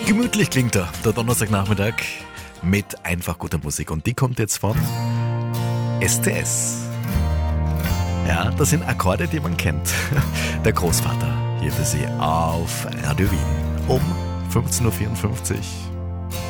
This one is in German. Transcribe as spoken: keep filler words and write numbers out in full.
Gemütlich klingt er, der Donnerstagnachmittag mit einfach guter Musik. Und die kommt jetzt von S T S. Ja, das sind Akkorde, die man kennt. Der Großvater hier für Sie auf Radio Wien um fünfzehn Uhr vierundfünfzig.